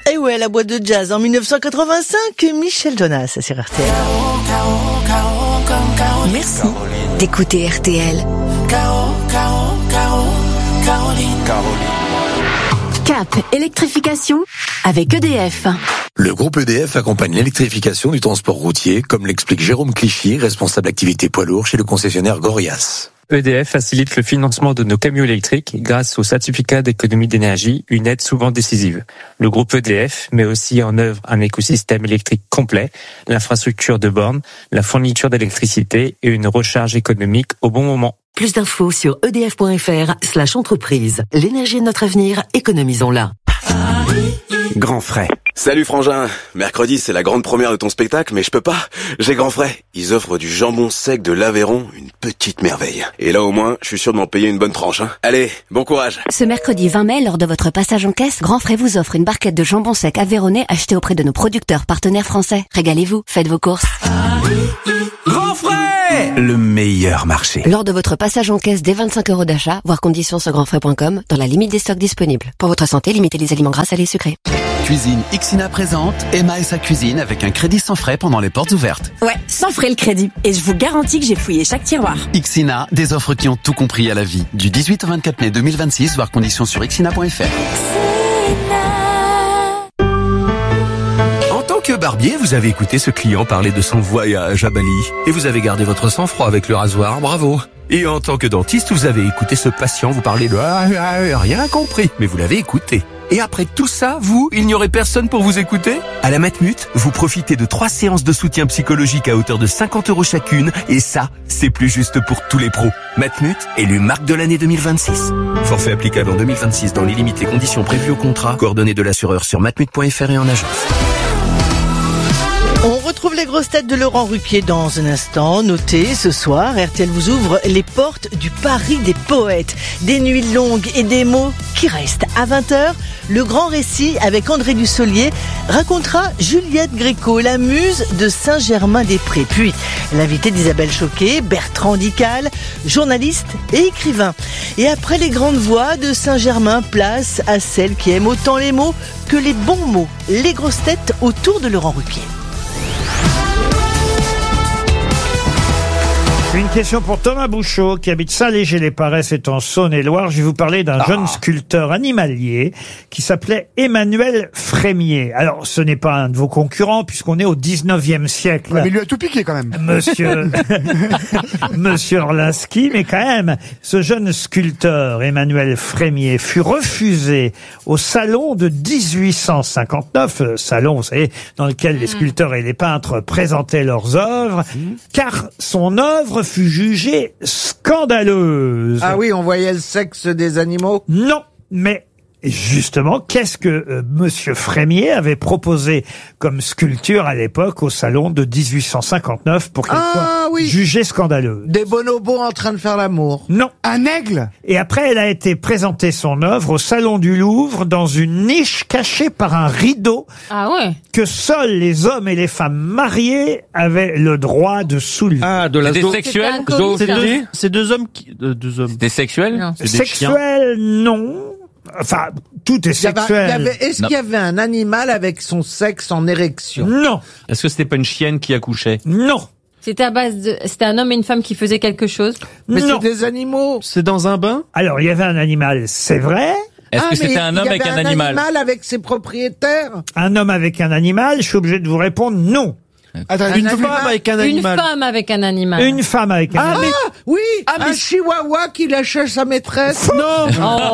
Et ouais, la boîte de jazz en 1985, Michel Jonas sur RTL. Merci d'écouter RTL. Cap électrification avec EDF. Le groupe EDF accompagne l'électrification du transport routier, comme l'explique Jérôme Clichy, responsable activité poids lourd chez le concessionnaire Gorias. EDF facilite le financement de nos camions électriques grâce au certificat d'économie d'énergie, une aide souvent décisive. Le groupe EDF met aussi en œuvre un écosystème électrique complet, l'infrastructure de bornes, la fourniture d'électricité et une recharge économique au bon moment. Plus d'infos sur edf.fr/entreprise. L'énergie est notre avenir, économisons-la. Grand frais. Salut Frangin, mercredi c'est la grande première de ton spectacle, mais je peux pas, j'ai grand frais. Ils offrent du jambon sec de l'Aveyron, une petite merveille. Et là au moins, je suis sûr de m'en payer une bonne tranche. Allez, bon courage. Ce mercredi 20 mai, lors de votre passage en caisse, Grand Frais vous offre une barquette de jambon sec aveyronnais achetée auprès de nos producteurs partenaires français. Régalez-vous, faites vos courses. Grand frais, le meilleur marché. Lors de votre passage en caisse dès 25 € d'achat, voir conditions sur grandfrais.com, dans la limite des stocks disponibles. Pour votre santé, limitez les aliments gras, salés et sucrés. Cuisine Xina présente Emma et sa cuisine avec un crédit sans frais pendant les portes ouvertes. Ouais, sans frais le crédit. Et je vous garantis que j'ai fouillé chaque tiroir. Xina, des offres qui ont tout compris à la vie. Du 18 au 24 mai 2026, voir conditions sur xina.fr. En tant que barbier, vous avez écouté ce client parler de son voyage à Bali. Et vous avez gardé votre sang-froid avec le rasoir, bravo. Et en tant que dentiste, vous avez écouté ce patient vous parler de rien compris, mais vous l'avez écouté. Et après tout ça, vous, il n'y aurait personne pour vous écouter? À la Matmut, vous profitez de 3 séances de soutien psychologique à hauteur de 50 € chacune, et ça, c'est plus juste pour tous les pros. Matmut, élu marque de l'année 2026. Forfait applicable en 2026 dans les limites et conditions prévues au contrat. Coordonnées de l'assureur sur matmut.fr et en agence. On retrouve les grosses têtes de Laurent Ruquier dans un instant. Notez, ce soir, RTL vous ouvre les portes du Paris des poètes. Des nuits longues et des mots qui restent. À 20h, le grand récit avec André Dussolier racontera Juliette Gréco, la muse de Saint-Germain-des-Prés. Puis, l'invité d'Isabelle Choquet, Bertrand Dical, journaliste et écrivain. Et après les grandes voix de Saint-Germain, place à celles qui aiment autant les mots que les bons mots. Les grosses têtes autour de Laurent Ruquier. Une question pour Thomas Bouchot, qui habite Saint-Léger-les-Parets, c'est en Saône-et-Loire. Je vais vous parler d'un jeune sculpteur animalier qui s'appelait Emmanuel Frémier. Alors, ce n'est pas un de vos concurrents, puisqu'on est au 19e siècle. Ouais, mais lui a tout piqué, quand même. Monsieur Orlinski, mais quand même, ce jeune sculpteur, Emmanuel Frémier, fut refusé au salon de 1859, salon, vous savez, dans lequel les sculpteurs et les peintres présentaient leurs œuvres, car son œuvre fut jugée scandaleuse. Ah oui, on voyait le sexe des animaux? Non, mais justement, qu'est-ce que Monsieur Frémier avait proposé comme sculpture à l'époque au salon de 1859 pour qu'elle soit jugée scandaleuse? Des bonobos en train de faire l'amour. Non. Un aigle? Et après, elle a été présentée son œuvre au salon du Louvre dans une niche cachée par un rideau. Ah ouais. Que seuls les hommes et les femmes mariés avaient le droit de soulever. Ah, de la Des sexuels? C'est deux hommes qui... deux hommes. Des sexuels? Non. Sexuels, non. Enfin, tout est sexuel. Est-ce qu'il y avait un animal avec son sexe en érection? Non. Est-ce que c'était pas une chienne qui accouchait? Non. C'était c'était un homme et une femme qui faisaient quelque chose? Mais non. c'est des animaux. C'est dans un bain? Alors, il y avait un animal, c'est vrai. Est-ce que c'était un homme avec un animal? Un animal avec ses propriétaires? Un homme avec un animal, je suis obligé de vous répondre non. Attends, Une femme avec un animal. Une femme avec un animal. Une femme avec un animal. Oui, un chihuahua qui lâchait sa maîtresse. Non.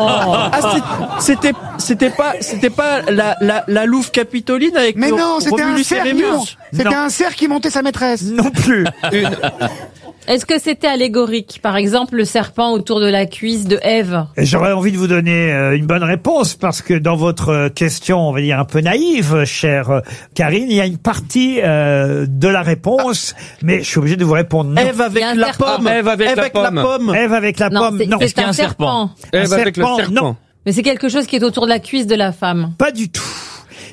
C'était pas la louve capitoline avec Mais non, c'était un Romulus et cerf. Rémus. C'était un cerf qui montait sa maîtresse. Non plus. Est-ce que c'était allégorique? Par exemple, le serpent autour de la cuisse de Ève? J'aurais envie de vous donner une bonne réponse parce que dans votre question, on va dire un peu naïve, chère Karine, il y a une partie de la réponse, mais je suis obligé de vous répondre non. Ève avec la pomme. Ève avec la pomme. Ève avec la pomme, non. C'est un serpent. Ève avec le serpent. non. Mais c'est quelque chose qui est autour de la cuisse de la femme. Pas du tout.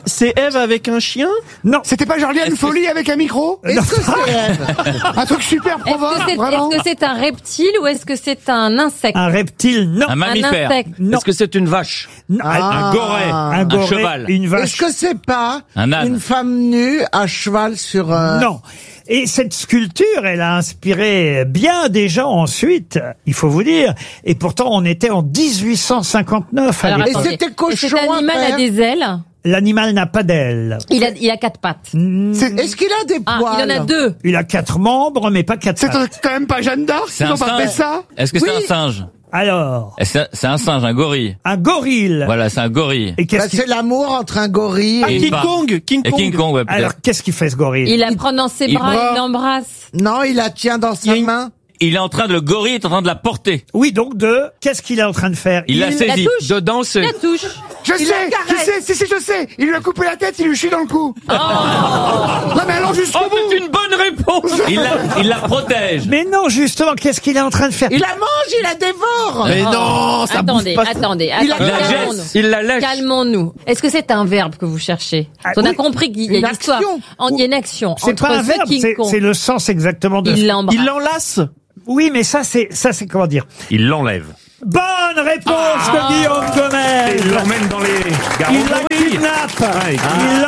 C'est Ève avec un chien? Non. C'était pas Joliane Folie avec un micro? Est-ce que c'est Ève? Un truc super probant, vraiment. Est-ce que c'est un reptile ou est-ce que c'est un insecte? Un reptile, non. Un mammifère. insecte. Non. Est-ce que c'est une vache? Non. Un goret? Un goret, cheval? une vache. Est-ce que c'est pas Un âne. une femme nue à cheval sur un... Non. Et cette sculpture, elle a inspiré bien des gens ensuite, il faut vous dire. Et pourtant, on était en 1859 à Alors, l'époque. Et c'était cochon cet animal à faire. a des ailes. L'animal n'a pas d'ailes. Il a 4 pattes. Est-ce qu'il a des poils? Il en a 2. Il a 4 membres, mais pas 4 C'est pattes. quand même pas Jeanne d'Arc, C'est ils un ont pas fait singe. ça? Est-ce que c'est un singe? Alors, C'est un singe, un gorille. un gorille. Voilà, c'est un gorille. Et Bah, qu'est-ce qu'il... c'est l'amour entre un gorille Et et... une King barre. Kong, King Et Kong. King Kong, ouais, peut-être. Alors, qu'est-ce qu'il fait, ce gorille? Il la prend dans ses bras, il l'embrasse. Non, il la tient dans sa main. Il est en train de, le gorille est en train de la porter. Oui, donc qu'est-ce qu'il est en train de faire? Il l'a saisie. touche. De danser. La touche. Je sais, je sais. Il lui a coupé la tête, il lui chie dans le cou. Non mais allons jusqu'au bout. C'est une bonne réponse. Il la protège. Mais non, justement, qu'est-ce qu'il est en train de faire? Il la mange, il la dévore. Mais non, ça Attendez, bouffe pas. attendez. Il la Calmons-nous. jette. Il la lèche. Calmons-nous. Est-ce que c'est un verbe que vous cherchez? On a oui. compris qu'il y a Une une histoire. action. Il y a une action. C'est entre pas un ce verbe, King Kong. c'est le sens exactement de... Il l'embrasse. Il l'enlace. Oui, mais ça, c'est comment dire? Il l'enlève. Bonne réponse de Guillaume Gomez. Il l'emmène dans les Il la kidnappe. Il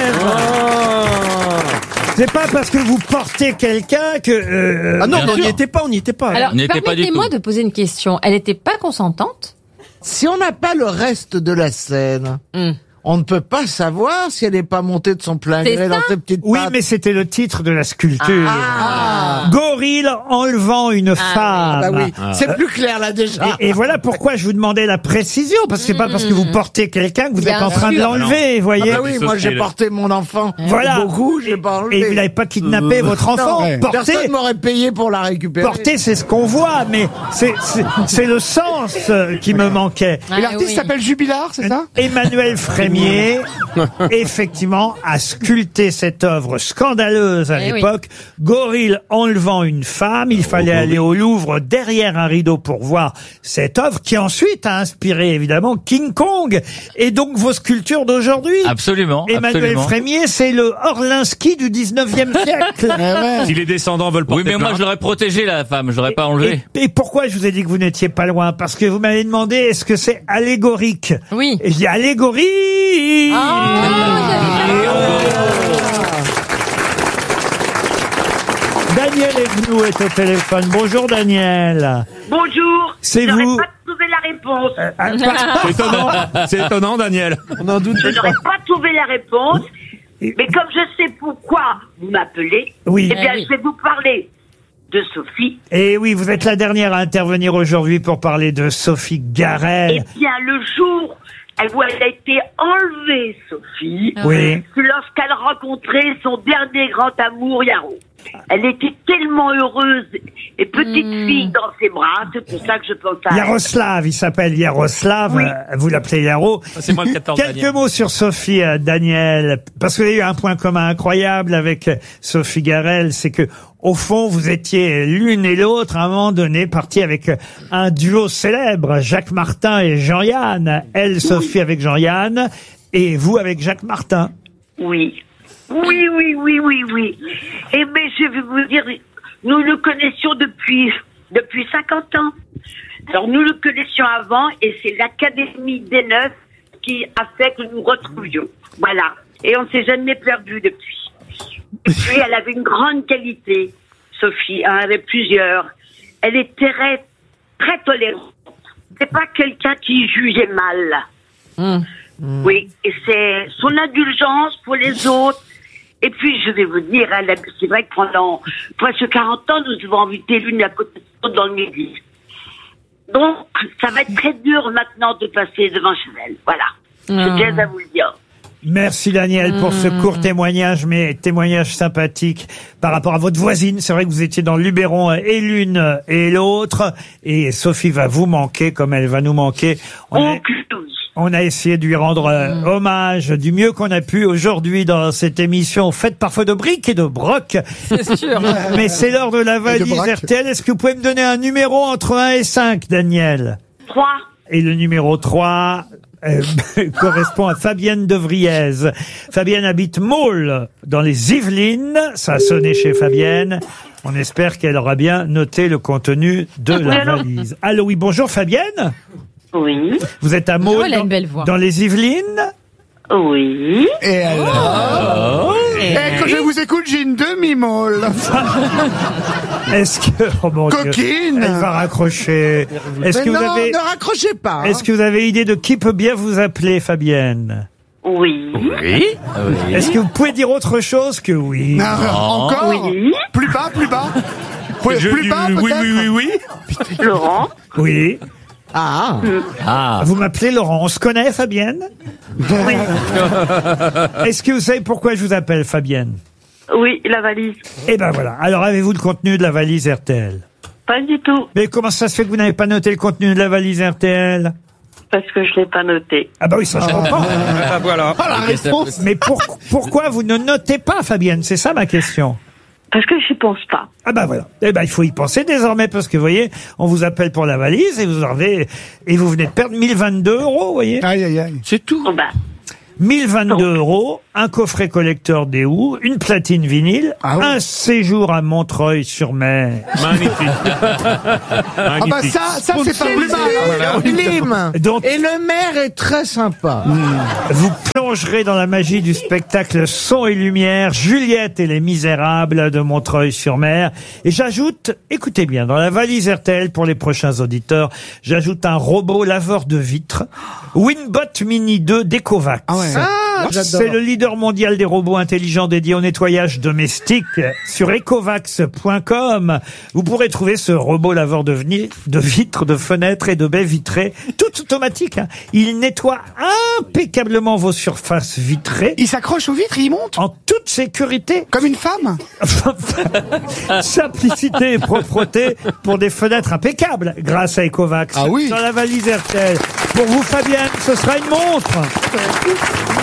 l'enlève. C'est pas parce que vous portez quelqu'un que... Ah non, Bien mais on n'y sûr. était pas, on n'y était pas. Alors, On n'y était pas du permettez-moi tout. de poser une question. Elle n'était pas consentante? Si on n'a pas le reste de la scène, on ne peut pas savoir si elle n'est pas montée de son plein C'est gré dans ça ses petites Oui, pattes. mais c'était le titre de la sculpture. Ah. Gorille enlevant une femme. Bah oui, c'est plus clair là déjà. Et voilà pourquoi je vous demandais la précision, parce que c'est pas parce que vous portez quelqu'un que vous êtes Bien en train de sûr. l'enlever, vous voyez. Ah bah oui, moi j'ai porté mon enfant. Voilà. Beaucoup, j'ai pas enlevé. Et vous n'avez pas kidnappé votre enfant. Non, Porter, personne m'aurait payé pour la récupérer. porter, c'est ce qu'on voit, mais c'est le sens qui me manquait. Et l'artiste s'appelle Jubilard, c'est ça? Emmanuel Frémier, effectivement, a sculpté cette œuvre scandaleuse à Eh oui. l'époque. Gorille enlevant une femme. Il fallait aller au Louvre derrière un rideau pour voir cette œuvre qui ensuite a inspiré évidemment King Kong et donc vos sculptures d'aujourd'hui. Absolument. Emmanuel absolument. Frémier, c'est le Orlinski du 19e siècle. Si les descendants veulent porter Oui, mais moi je l'aurais protégé la femme, je l'aurais pas enlevé. Et pourquoi je vous ai dit que vous n'étiez pas loin? Parce que vous m'avez demandé est-ce que c'est allégorique? Oui. Et je dis allégorie. Daniel Evenou est au téléphone. Bonjour Daniel. Bonjour. C'est Je n'aurais vous. pas trouvé la réponse. C'est étonnant. C'est étonnant, Daniel. On en doute Je n'aurais pas trouvé la réponse. Mais comme je sais pourquoi vous m'appelez, Oui. eh bien, Eh oui. je vais vous parler de Sophie. Et oui, vous êtes la dernière à intervenir aujourd'hui pour parler de Sophie Garel. Eh bien, le jour où elle a été enlevée, Sophie, Oui. c'est lorsqu'elle rencontrait son dernier grand amour, Yaro. Elle était tellement heureuse et petite fille dans ses bras, c'est pour ça que je pense à elle. Yaroslav, il s'appelle Yaroslav, Oui. vous l'appelez Yaro. C'est moi le 14 Quelques Daniel. mots sur Sophie, Daniel, parce qu'il y a eu un point commun incroyable avec Sophie Garel, c'est que au fond, vous étiez l'une et l'autre à un moment donné partis avec un duo célèbre, Jacques Martin et Jean-Yann. Elle, Sophie avec Jean-Yann, et vous avec Jacques Martin. Oui. Oui. Et mais je vais vous dire, nous le connaissions depuis 50 ans. Alors nous le connaissions avant et c'est l'Académie des Neufs qui a fait que nous retrouvions. Voilà. Et on ne s'est jamais perdu depuis. Et puis elle avait une grande qualité, Sophie, elle en avait plusieurs. Elle était très, très tolérante. C'est pas quelqu'un qui jugeait mal. Oui, et c'est son indulgence pour les autres. Et puis, je vais vous dire, c'est vrai que pendant presque 40 ans, nous avons invité l'une à côté de l'autre dans le midi. Donc, ça va être très dur maintenant de passer devant chez elle. Voilà. Je tiens à vous le dire. Merci Daniel pour ce court témoignage, mais témoignage sympathique par rapport à votre voisine. C'est vrai que vous étiez dans le Luberon et l'une et l'autre. Et Sophie va vous manquer comme elle va nous manquer. On a essayé de lui rendre hommage du mieux qu'on a pu aujourd'hui dans cette émission faite parfois de briques et de broc. C'est sûr. Mais c'est l'heure de la valise braque. RTL. Est-ce que vous pouvez me donner un numéro entre 1 et 5, Daniel? 3. Et le numéro 3, correspond à Fabienne de Vriez. Fabienne habite Maule, dans les Yvelines. Ça a sonné chez Fabienne. On espère qu'elle aura bien noté le contenu de la valise. Allô, oui, bonjour Fabienne. Oui. Vous êtes à Maule, elle a une belle voix. dans les Yvelines. Oui. Et alors Quand je vous écoute, j'ai une demi-molle. Est-ce que... Oh mon Dieu, Coquine. elle va raccrocher. Est-ce Mais que vous non, avez... ne raccrochez pas. Est-ce que vous avez idée de qui peut bien vous appeler, Fabienne? Oui. Oui. Est-ce que vous pouvez dire autre chose que oui? Encore Oui. Plus bas, plus bas. Plus bas, peut-être. oui. Laurent. Oui. Ah. Vous m'appelez Laurent. On se connaît, Fabienne? Oui. Est-ce que vous savez pourquoi je vous appelle Fabienne? Oui, la valise. Eh ben voilà. Alors, avez-vous le contenu de la valise RTL? Pas du tout. Mais comment ça se fait que vous n'avez pas noté le contenu de la valise RTL? Parce que je l'ai pas noté. Ah bah oui, ça je comprends. Voilà. Ah, la réponse. Mais pourquoi vous ne notez pas, Fabienne? C'est ça ma question. Parce que j'y pense pas. Ah bah voilà. Eh ben il faut y penser désormais parce que vous voyez, on vous appelle pour la valise et vous venez de perdre 1022 €, vous voyez. Aïe, aïe, aïe. C'est tout. Oh bah. 1022 €, un coffret collecteur des Houes, une platine vinyle, un séjour à Montreuil-sur-Mer. Magnifique. Ah bah ça c'est pas plus mal. Sublime. Donc, Et le maire est très sympa. vous plongerez dans la magie du spectacle Son et Lumière, Juliette et les Misérables de Montreuil-sur-Mer. Et j'ajoute, écoutez bien, dans la valise RTL pour les prochains auditeurs, j'ajoute un robot laveur de vitres, Winbot Mini 2 d'Ecovacs. Ah ouais. Ah, j'adore. C'est le leader mondial des robots intelligents dédiés au nettoyage domestique. Sur ecovacs.com, vous pourrez trouver ce robot laveur de vitres, de fenêtres et de baies vitrées, tout automatique. Hein. Il nettoie impeccablement vos surfaces vitrées. Il s'accroche aux vitres et il monte. En toute sécurité. Comme une femme. Simplicité et propreté pour des fenêtres impeccables grâce à Ecovacs. Ah oui. Dans la valise RTL. Pour vous, Fabienne, ce sera une montre.